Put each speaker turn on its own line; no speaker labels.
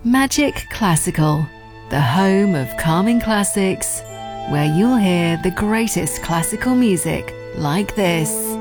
Magic Classical, the home of calming classics, where you'll hear the greatest classical music like this.